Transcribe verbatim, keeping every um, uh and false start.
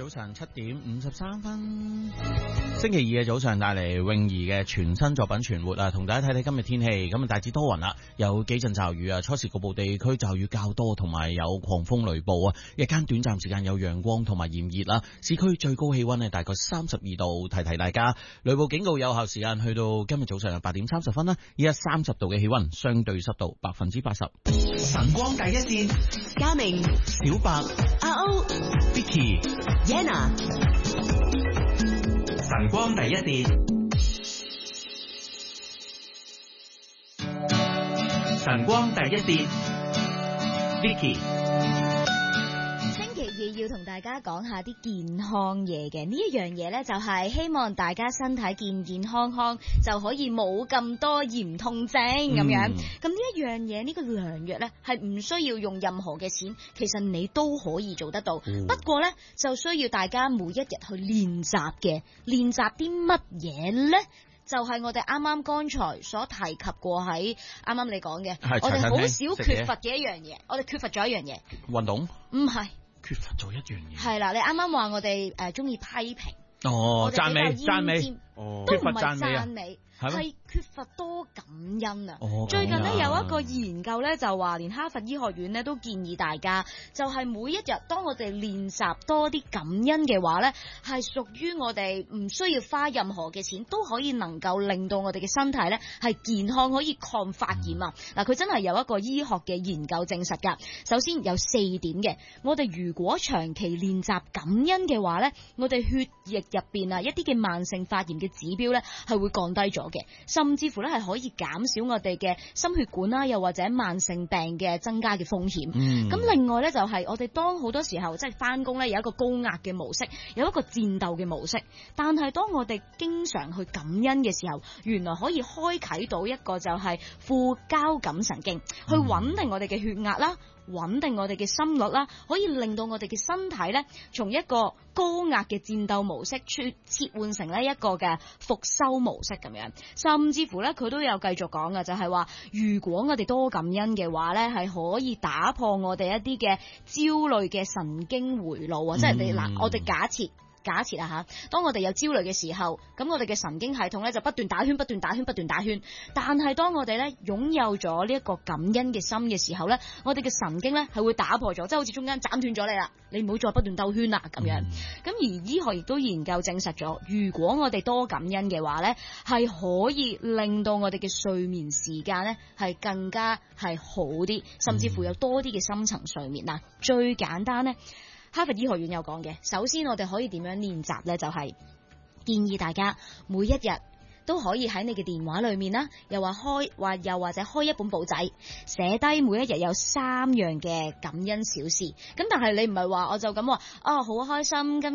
早上七點五十三分，星期二嘅早上帶嚟泳兒嘅全新作品全活啊，同大家睇睇今日天氣。咁啊大致多雲啦，有幾陣驟雨啊，初時局部地區驟雨較多，同埋有狂風雷暴啊。日間短暫時間有陽光同埋炎熱啦。市區最高氣溫係大概三十二度，提提大家雷暴警告有效時間去到今日早上八點三十分啦。依家三十度嘅氣溫，相對濕度百分之八十。 晨光第一線， 嘉明、 小白、 阿歐、 Vicky、 Yana。 晨光第一線，晨光第一線 Vicky。 星期二要同大家講下啲健康嘢嘅，呢一樣嘢呢，就係希望大家身體健健康康，就可以冇咁多炎痛症咁樣。咁呢一樣嘢，呢個良藥呢，係唔需要用任何嘅錢，其實你都可以做得到。嗯、不過呢，就需要大家每一日去練習嘅，練習啲乜嘢呢？就係、是、我哋啱啱剛才所提及過喺啱啱你講嘅，我哋好少缺乏嘅一樣嘢，我哋缺乏咗一樣嘢， 運動？ 唔係。 缺乏咗一樣嘢， 係啦，你啱啱話我哋誒中意批評， 哦，讚美讚美，哦， 都唔係讚美。係缺乏多感恩啊！哦、最近呢，有一個研究咧就話，連哈佛醫學院咧都建議大家，就係、是、每一日當我哋練習多啲感恩嘅話咧，係屬於我哋唔需要花任何嘅錢，都可以能夠令到我哋嘅身體咧係健康，可以抗發炎啊！嗱、嗯，佢真係有一個醫學嘅研究證實㗎。首先有四點嘅，我哋如果長期練習感恩嘅話咧，我哋血液入邊啊一啲嘅慢性發炎嘅指標咧係會降低咗。甚至乎咧係可以減少我哋嘅心血管啦，又或者慢性病嘅增加嘅風險。咁、嗯、另外咧就係我哋當好多時候即係翻工咧有一個高壓嘅模式，有一個戰鬥嘅模式。但係當我哋經常去感恩嘅時候，原來可以開啟到一個就係副交感神經，去穩定我哋嘅血壓啦，穩定我哋嘅心率啦，可以令到我哋嘅身體咧從一個高壓嘅戰鬥模式切切換成呢一個嘅復修模式咁樣。甚至乎咧佢都有繼續講嘅，就係話如果我哋多感恩嘅話咧，係可以打破我哋一啲嘅焦慮嘅神經回路啊、嗯！即係你嗱，我哋假設。假設啊吓，當我哋有焦慮嘅時候，咁我哋嘅神經系統咧就不斷打圈、不斷打圈、不斷打圈。但係當我哋咧擁有咗呢一個感恩嘅心嘅時候咧，我哋嘅神經咧係會打破咗，即係好似中間斬斷咗你啦，你唔好再不斷兜圈啦咁樣。咁、嗯、而醫學亦都研究證實咗，如果我哋多感恩嘅話咧，係可以令到我哋嘅睡眠時間咧係更加係好啲，甚至乎有多啲嘅深層睡眠嗱。最簡單咧。哈佛醫學院有講嘅，首先我哋可以點樣練習呢？就係、是、建議大家每一日都可以喺你嘅電話裏面啦，又話開或又或者開一本簿仔，寫低每一日有三樣嘅感恩小事。咁但係你唔係話我就咁話啊，好開心今